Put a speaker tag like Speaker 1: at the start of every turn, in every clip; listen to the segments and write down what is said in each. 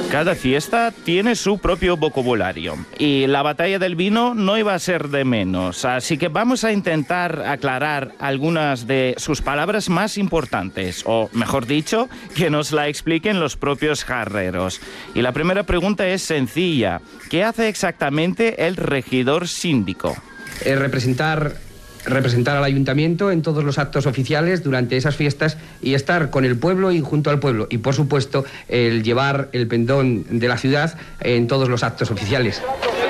Speaker 1: Cada fiesta tiene su propio vocabulario y la batalla del vino no iba a ser de menos, así que vamos a intentar aclarar algunas de sus palabras más importantes, o mejor dicho, que nos la expliquen los propios jarreros. Y la primera pregunta es sencilla: ¿qué hace exactamente el regidor síndico?
Speaker 2: Representar al ayuntamiento en todos los actos oficiales durante esas fiestas y estar con el pueblo y junto al pueblo. Y, por supuesto, el llevar el pendón de la ciudad en todos los actos oficiales.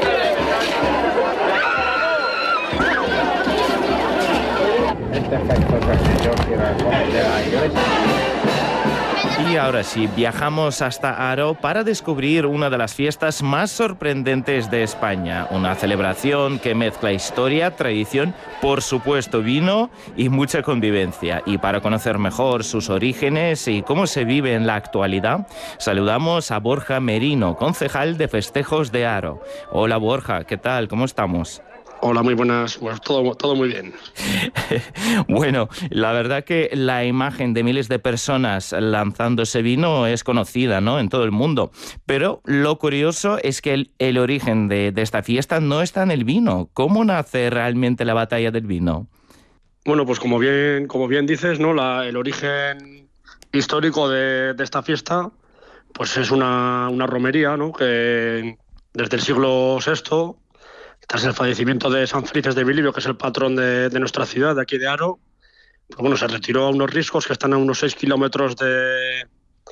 Speaker 1: Y ahora sí, viajamos hasta Haro para descubrir una de las fiestas más sorprendentes de España. Una celebración que mezcla historia, tradición, por supuesto vino y mucha convivencia. Y para conocer mejor sus orígenes y cómo se vive en la actualidad, saludamos a Borja Merino, concejal de Festejos de Haro. Hola Borja, ¿qué tal? ¿Cómo estamos?
Speaker 3: Hola, muy buenas. Pues todo muy bien.
Speaker 1: Bueno, la verdad que la imagen de miles de personas lanzando ese vino es conocida, ¿no?, en todo el mundo. Pero lo curioso es que el origen de esta fiesta no está en el vino. ¿Cómo nace realmente la batalla del vino?
Speaker 3: Bueno, pues como bien dices, ¿no? El origen histórico de esta fiesta, pues es una romería, ¿no?, que desde el siglo VI, tras el fallecimiento de San Felices de Bilibio, que es el patrón de nuestra ciudad, de aquí de Haro, pues bueno, se retiró a unos riscos que están a unos 6 kilómetros de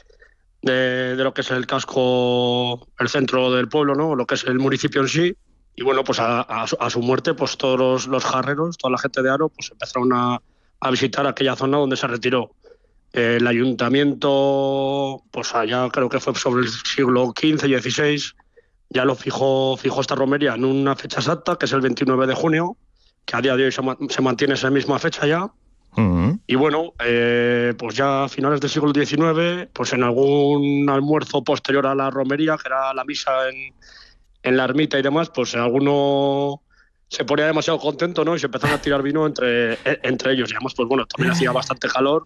Speaker 3: lo que es el casco, el centro del pueblo, ¿no?, lo que es el municipio en sí. Y bueno, pues a su muerte, pues todos los jarreros, toda la gente de Haro, pues empezaron a visitar aquella zona donde se retiró. El ayuntamiento, pues allá creo que fue sobre el siglo XV y XVI, ya lo fijó esta romería en una fecha exacta, que es el 29 de junio, que a día de hoy se mantiene esa misma fecha ya. Uh-huh. Y bueno, pues ya a finales del siglo XIX, pues en algún almuerzo posterior a la romería, que era la misa en la ermita y demás, pues alguno se ponía demasiado contento, ¿no?, y se empezaron a tirar vino entre ellos. Y además, pues bueno, también hacía bastante calor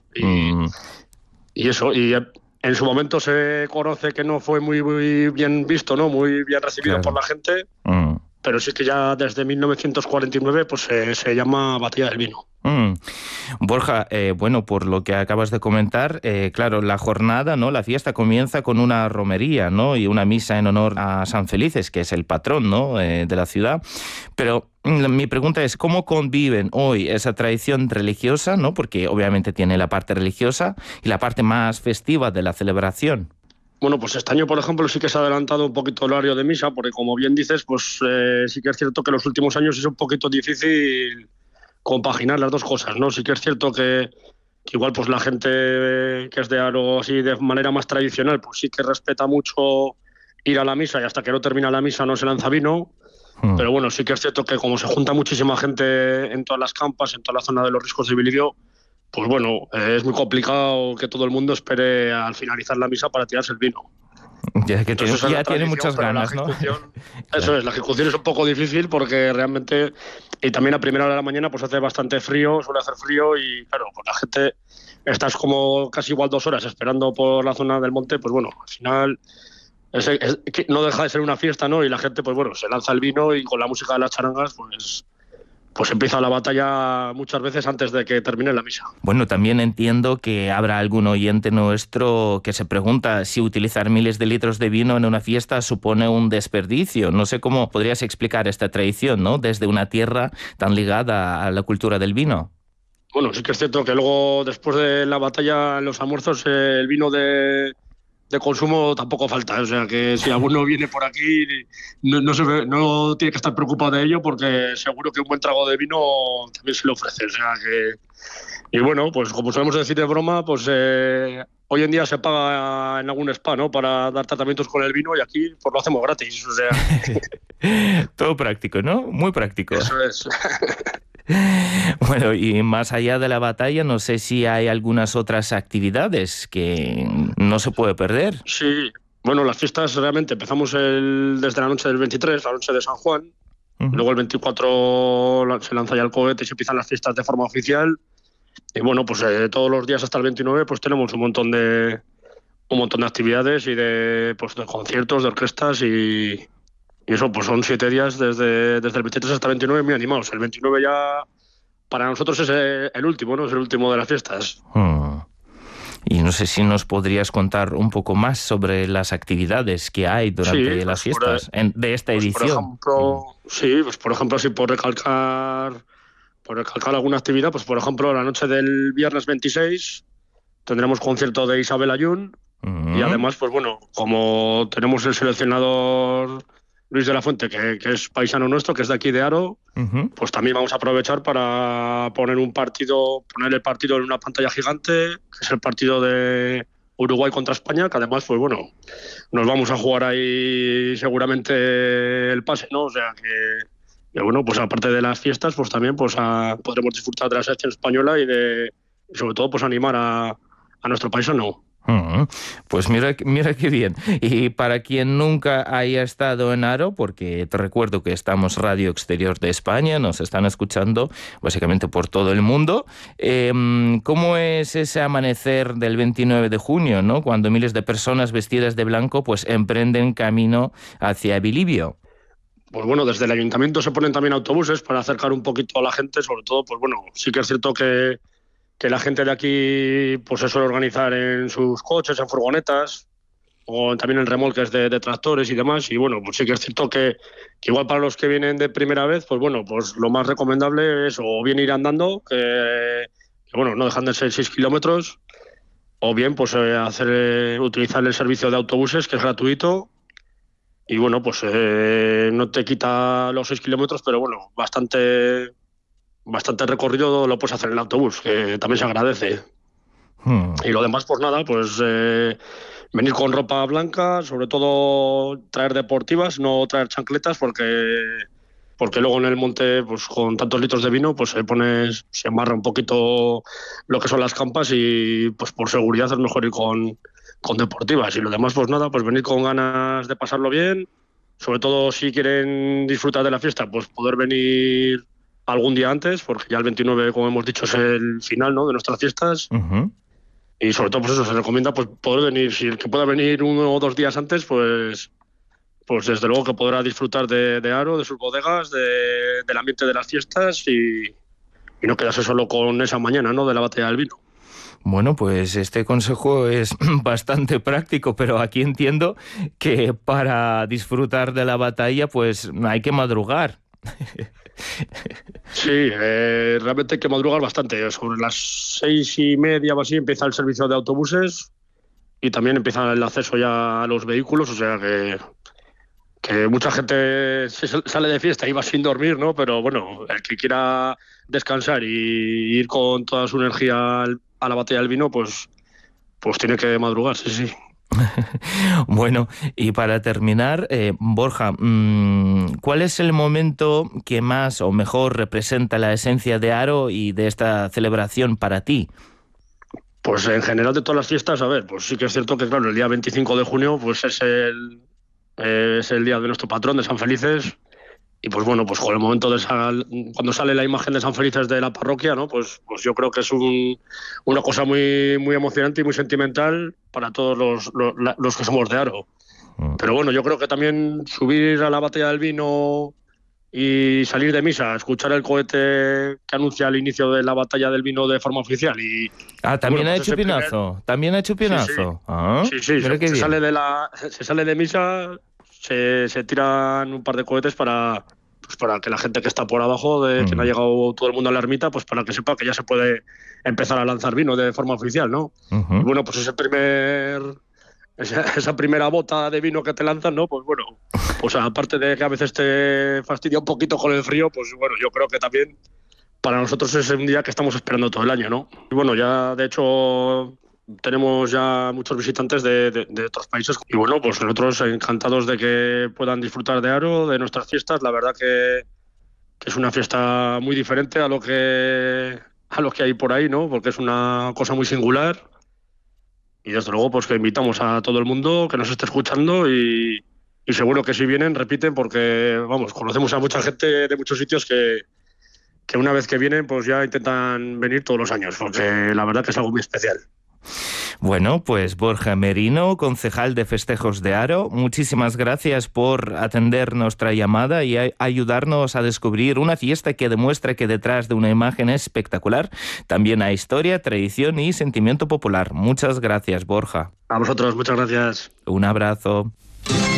Speaker 3: y eso. Y en su momento se conoce que no fue muy bien visto, ¿no?, muy bien recibido, claro, por la gente, pero sí que ya desde 1949 pues se llama Batalla del Vino.
Speaker 1: Borja, bueno, por lo que acabas de comentar, claro, la jornada, ¿no?, la fiesta comienza con una romería, ¿no?, y una misa en honor a San Felices, que es el patrón, ¿no?, de la ciudad. Pero mi pregunta es, ¿cómo conviven hoy esa tradición religiosa, ¿no?, porque obviamente tiene la parte religiosa y la parte más festiva de la celebración?
Speaker 3: Bueno, pues este año, por ejemplo, sí que se ha adelantado un poquito el horario de misa, porque como bien dices, pues sí que es cierto que en los últimos años es un poquito difícil compaginar las dos cosas, ¿no? Sí que es cierto que igual pues la gente que es de Haro así de manera más tradicional, pues sí que respeta mucho ir a la misa, y hasta que no termina la misa no se lanza vino. Pero bueno, sí que es cierto que como se junta muchísima gente en todas las campas, en toda la zona de los riscos de Bilibio, pues bueno, es muy complicado que todo el mundo espere al finalizar la misa para tirarse el vino.
Speaker 1: Ya que tiene muchas ganas, ¿no?
Speaker 3: Eso es, la ejecución es un poco difícil porque realmente, y también a primera hora de la mañana pues hace bastante frío, suele hacer frío y claro, pues la gente estás como casi igual 2 horas esperando por la zona del monte, pues bueno, al final no deja de ser una fiesta, ¿no? Y la gente pues bueno, se lanza el vino y con la música de las charangas pues empieza la batalla muchas veces antes de que termine la misa.
Speaker 1: Bueno, también entiendo que habrá algún oyente nuestro que se pregunta si utilizar miles de litros de vino en una fiesta supone un desperdicio. No sé cómo podrías explicar esta tradición, ¿no?, desde una tierra tan ligada a la cultura del vino.
Speaker 3: Bueno, sí que es cierto que luego, después de la batalla, en los almuerzos, el vino de consumo tampoco falta, o sea que si alguno viene por aquí no tiene que estar preocupado de ello, porque seguro que un buen trago de vino también se le ofrece, o sea que... Y bueno, pues como solemos decir de broma, pues hoy en día se paga en algún spa, ¿no?, para dar tratamientos con el vino, y aquí pues lo hacemos gratis, o sea...
Speaker 1: Todo práctico, ¿no? Muy práctico.
Speaker 3: Eso es.
Speaker 1: Bueno, y más allá de la batalla, no sé si hay algunas otras actividades que no se puede perder.
Speaker 3: Sí, bueno, las fiestas realmente empezamos desde la noche del 23, la noche de San Juan. Uh-huh. Luego el 24 se lanza ya el cohete y se empiezan las fiestas de forma oficial. Y bueno, pues todos los días hasta el 29 pues tenemos un montón de un montón de actividades y de conciertos, de orquestas y eso, pues son 7 días desde el 23 hasta el 29 muy animados. El 29 ya para nosotros es el último, ¿no? Es el último de las fiestas.
Speaker 1: Y no sé si nos podrías contar un poco más sobre las actividades que hay durante las fiestas de esta edición.
Speaker 3: Por ejemplo, así por recalcar alguna actividad, pues por ejemplo, la noche del viernes 26 tendremos concierto de Isabel Ayun y además, pues bueno, como tenemos el seleccionador Luis de la Fuente, que es paisano nuestro, que es de aquí de Haro, pues también vamos a aprovechar para poner el partido en una pantalla gigante, que es el partido de Uruguay contra España, que además, pues bueno, nos vamos a jugar ahí seguramente el pase, ¿no? O sea que bueno, pues aparte de las fiestas, pues también podremos disfrutar de la selección española y sobre todo pues animar a nuestro paisano.
Speaker 1: Pues mira qué bien. Y para quien nunca haya estado en Haro, porque te recuerdo que estamos Radio Exterior de España, nos están escuchando básicamente por todo el mundo, ¿cómo es ese amanecer del 29 de junio, ¿no? Cuando miles de personas vestidas de blanco pues emprenden camino hacia Bilibio?
Speaker 3: Pues bueno, desde el ayuntamiento se ponen también autobuses para acercar un poquito a la gente, sobre todo, pues bueno, sí que es cierto que la gente de aquí pues se suele organizar en sus coches, en furgonetas, o también en remolques de tractores y demás. Y bueno, pues sí que es cierto que igual para los que vienen de primera vez, pues bueno, pues lo más recomendable es o bien ir andando, que bueno, no dejan de ser 6 kilómetros, o bien pues utilizar el servicio de autobuses, que es gratuito. Y bueno, pues no te quita los 6 kilómetros, pero bueno, bastante recorrido lo puedes hacer en el autobús, que también se agradece. Y lo demás, pues nada, pues venir con ropa blanca, sobre todo traer deportivas, no traer chancletas, porque luego en el monte, pues con tantos litros de vino, pues se amarra un poquito lo que son las campas y pues por seguridad es mejor ir con deportivas. Y lo demás, pues nada, pues venir con ganas de pasarlo bien, sobre todo si quieren disfrutar de la fiesta, pues poder venir algún día antes, porque ya el 29, como hemos dicho, es el final, ¿no?, de nuestras fiestas. Y sobre todo, pues eso, se recomienda pues poder venir, si el que pueda venir 1 o 2 días antes, pues desde luego que podrá disfrutar de Haro, de sus bodegas, del ambiente de las fiestas y no quedarse solo con esa mañana, ¿no?, de la batalla del vino.
Speaker 1: Bueno, pues este consejo es bastante práctico, pero aquí entiendo que para disfrutar de la batalla pues hay que madrugar.
Speaker 3: Sí, realmente hay que madrugar bastante. Sobre las 6:30 o así empieza el servicio de autobuses y también empieza el acceso ya a los vehículos, o sea que mucha gente sale de fiesta y va sin dormir, ¿no? Pero bueno, el que quiera descansar y ir con toda su energía a la batalla del vino, pues tiene que madrugar, sí.
Speaker 1: Bueno, y para terminar, Borja, ¿cuál es el momento que más o mejor representa la esencia de Haro y de esta celebración para ti?
Speaker 3: Pues en general de todas las fiestas, a ver, pues sí que es cierto que claro, el día 25 de junio pues es el día de nuestro patrón, de San Felices. Y pues bueno, pues con el momento cuando sale la imagen de San Felices de la parroquia, ¿no? Pues yo creo que es una cosa muy, muy emocionante y muy sentimental para todos los que somos de Haro. Pero bueno, yo creo que también subir a la batalla del vino y salir de misa, escuchar el cohete que anuncia el inicio de la batalla del vino de forma oficial
Speaker 1: también
Speaker 3: bueno,
Speaker 1: ha
Speaker 3: pues
Speaker 1: hecho pinazo, también ha hecho pinazo.
Speaker 3: Sí, se sale de misa, se tiran un par de cohetes para que la gente que está por abajo, que no ha llegado todo el mundo a la ermita, pues para que sepa que ya se puede empezar a lanzar vino de forma oficial, ¿no? Y bueno, pues esa primera bota de vino que te lanzan, ¿no? Pues bueno, pues aparte de que a veces te fastidia un poquito con el frío, pues bueno, yo creo que también para nosotros es un día que estamos esperando todo el año, ¿no? Y bueno, ya de hecho tenemos ya muchos visitantes de otros países y bueno, pues nosotros encantados de que puedan disfrutar de Haro, de nuestras fiestas. La verdad que es una fiesta muy diferente a lo que hay por ahí, ¿no? Porque es una cosa muy singular y desde luego pues que invitamos a todo el mundo que nos esté escuchando y seguro que si vienen repiten porque vamos, conocemos a mucha gente de muchos sitios que una vez que vienen pues ya intentan venir todos los años, porque la verdad que es algo muy especial.
Speaker 1: Bueno, pues Borja Merino, concejal de Festejos de Haro, muchísimas gracias por atender nuestra llamada y ayudarnos a descubrir una fiesta que demuestra que detrás de una imagen espectacular también hay historia, tradición y sentimiento popular. Muchas gracias, Borja.
Speaker 3: A vosotros, muchas gracias.
Speaker 1: Un abrazo.